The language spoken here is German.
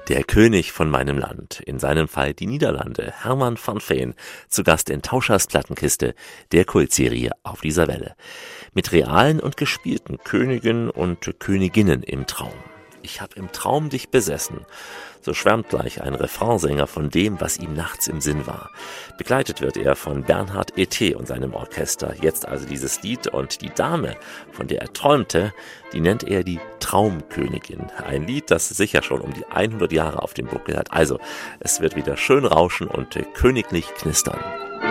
Der König von meinem Land, in seinem Fall die Niederlande, Herman van Veen, zu Gast in Tauschers Plattenkiste, der Kultserie auf dieser Welle. Mit realen und gespielten Königen und Königinnen im Traum. Ich hab im Traum dich besessen. So schwärmt gleich ein Refrainsänger von dem, was ihm nachts im Sinn war. Begleitet wird er von Bernhard Et und seinem Orchester. Jetzt also dieses Lied, und die Dame, von der er träumte, die nennt er die Traumkönigin. Ein Lied, das sicher schon um die 100 Jahre auf dem Buckel hat. Also, es wird wieder schön rauschen und königlich knistern.